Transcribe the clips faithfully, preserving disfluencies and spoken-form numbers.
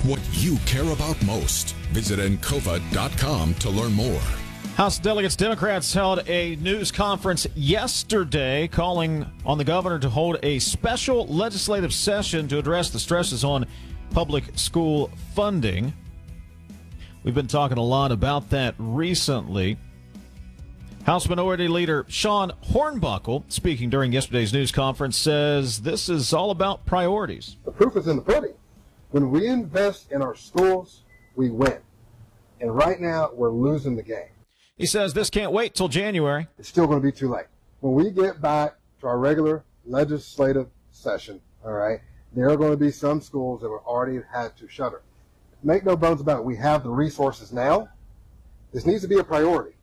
what you care about most. Visit encova dot com to learn more. House Delegates Democrats held a news conference yesterday calling on the governor to hold a special legislative session to address the stresses on public school funding. We've been talking a lot about that recently. House Minority Leader Sean Hornbuckle, speaking during yesterday's news conference, says this is all about priorities. The proof is in the pudding. When we invest in our schools, we win. And right now, we're losing the game. He says this can't wait till January. It's still going to be too late. When we get back to our regular legislative session, all right, there are going to be some schools that have already had to shutter. Make no bones about it. We have the resources now. This needs to be a priority.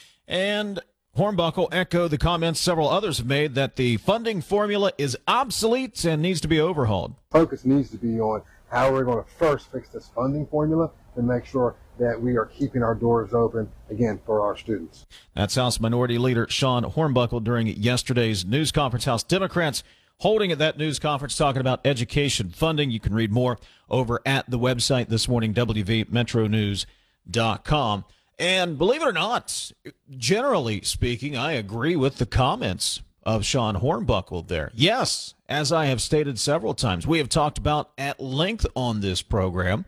And Hornbuckle echoed the comments several others have made that the funding formula is obsolete and needs to be overhauled. Focus needs to be on how we're going to first fix this funding formula and make sure that we are keeping our doors open, again, for our students. That's House Minority Leader Sean Hornbuckle during yesterday's news conference. House Democrats holding at that news conference talking about education funding. You can read more over at the website this morning, w v metro news dot com. And believe it or not, generally speaking, I agree with the comments of Sean Hornbuckle there. Yes, as I have stated several times, we have talked about at length on this program,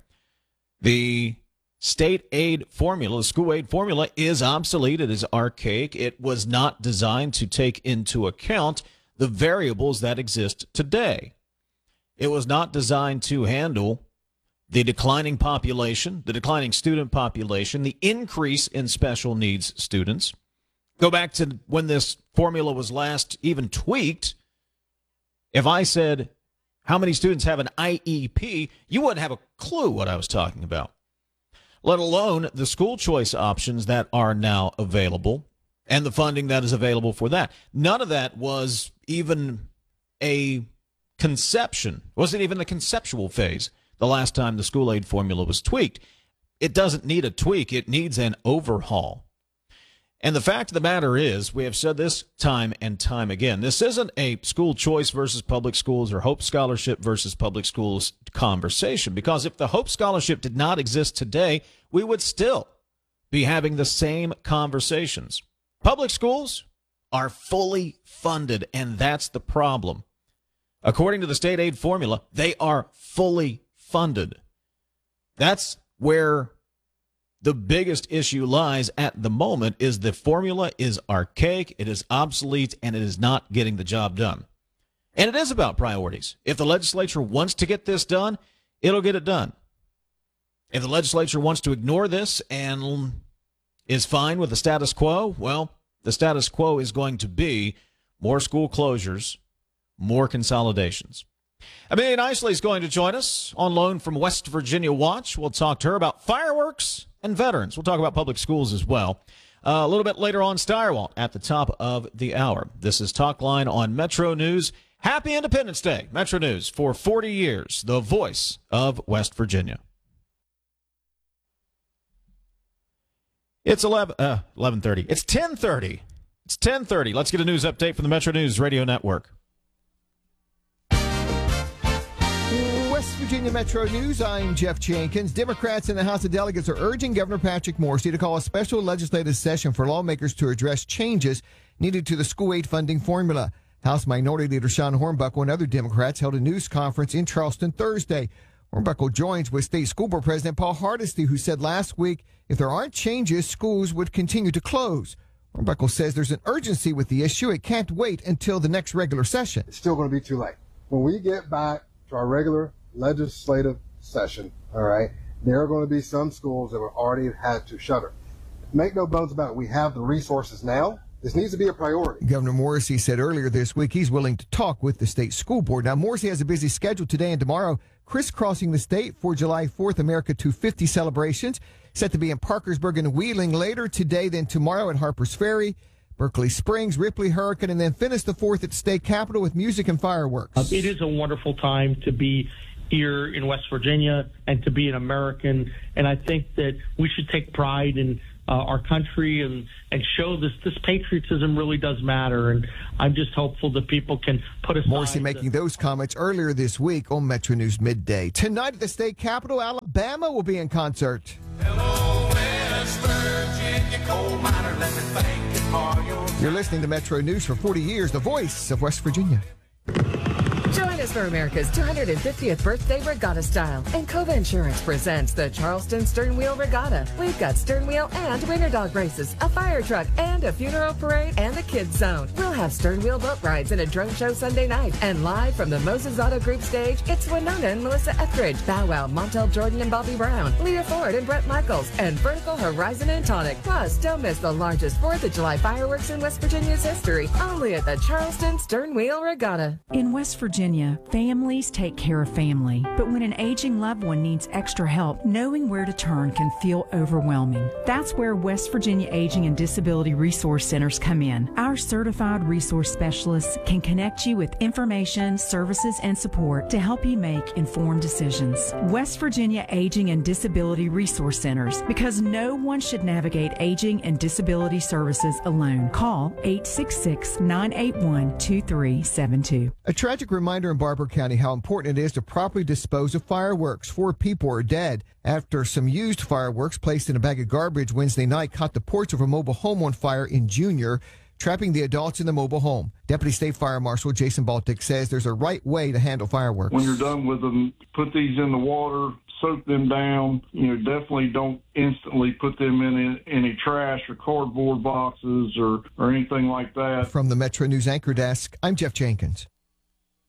the state aid formula, the school aid formula is obsolete. It is archaic. It was not designed to take into account the variables that exist today. It was not designed to handle the declining population, the declining student population, the increase in special needs students. Go back to when this formula was last even tweaked. If I said, how many students have an I E P, you wouldn't have a clue what I was talking about, let alone the school choice options that are now available and the funding that is available for that. None of that was even a conception, wasn't even the conceptual phase the last time the school aid formula was tweaked. It doesn't need a tweak. It needs an overhaul. And the fact of the matter is, we have said this time and time again, this isn't a school choice versus public schools or Hope Scholarship versus public schools conversation, because if the Hope Scholarship did not exist today, we would still be having the same conversations. Public schools are fully funded, and that's the problem. According to the state aid formula, they are fully funded. That's where the biggest issue lies at the moment, is the formula is archaic, it is obsolete, and it is not getting the job done. And it is about priorities. If the legislature wants to get this done, it'll get it done. If the legislature wants to ignore this and is fine with the status quo, well, the status quo is going to be more school closures, more consolidations. Amelia Nicely is going to join us on loan from West Virginia Watch. We'll talk to her about fireworks and veterans. We'll talk about public schools as well. Uh, a little bit later on, Steyerwalt at the top of the hour. This is Talk Line on Metro News. Happy Independence Day, Metro News, for forty years, the voice of West Virginia. It's eleven, uh, eleven thirty. It's ten thirty. It's ten thirty. Let's get a news update from the Metro News Radio Network. West Virginia Metro News, I'm Jeff Jenkins. Democrats in the House of Delegates are urging Governor Patrick Morrisey to call a special legislative session for lawmakers to address changes needed to the school aid funding formula. House Minority Leader Sean Hornbuckle and other Democrats held a news conference in Charleston Thursday. Hornbuckle joins with State School Board President Paul Hardesty, who said last week if there aren't changes, schools would continue to close. Hornbuckle says there's an urgency with the issue. It can't wait until the next regular session. It's still going to be too late. When we get back to our regular legislative session, all right, there are going to be some schools that have already had to shutter. Make no bones about it. We have the resources now. This needs to be a priority. Governor Morrisey said earlier this week he's willing to talk with the state school board. Now, Morrisey has a busy schedule today and tomorrow, crisscrossing the state for July fourth America two fifty celebrations, set to be in Parkersburg and Wheeling later today, then tomorrow at Harpers Ferry, Berkeley Springs, Ripley, Hurricane, and then finish the fourth at State Capitol with music and fireworks. Uh, it is a wonderful time to be here in West Virginia and to be an American, and I think that we should take pride in uh, our country and, and show this this patriotism really does matter, and I'm just hopeful that people can put aside... Morrisey making those comments earlier this week on Metro News Midday. Tonight at the State Capitol, Alabama. Alabama will be in concert. Hello, West Virginia coal miner, let me thank you for your... You're listening to Metro News for forty years, the voice of West Virginia. Join us for America's two hundred fiftieth birthday regatta style. And Cova Insurance presents the Charleston Stern Wheel Regatta. We've got stern wheel and winter dog races, a fire truck and a funeral parade and a kids zone. We'll have stern wheel boat rides and a drone show Sunday night. And live from the Moses Auto Group stage, it's Winona and Melissa Etheridge, Bow Wow, Montel Jordan and Bobby Brown, Leah Ford and Brett Michaels, and Vertical Horizon and Tonic. Plus, don't miss the largest fourth of July fireworks in West Virginia's history, only at the Charleston Stern Wheel Regatta. In West Virginia, families take care of family, but when an aging loved one needs extra help, knowing where to turn can feel overwhelming. That's where West Virginia Aging and Disability Resource Centers come in. Our certified resource specialists can connect you with information, services, and support to help you make informed decisions. West Virginia Aging and Disability Resource Centers, because no one should navigate aging and disability services alone. Call eight six six, nine eight one, two three seven two. A tragic reminder in Barber County how important it is to properly dispose of fireworks. Four people are dead after some used fireworks placed in a bag of garbage Wednesday night caught the porch of a mobile home on fire in Junior, trapping the adults in the mobile home. Deputy State Fire Marshal Jason Baltic says there's a right way to handle fireworks. When you're done with them, put these in the water, soak them down. You know, definitely don't instantly put them in any trash or cardboard boxes or, or anything like that. From the Metro News Anchor Desk, I'm Jeff Jenkins.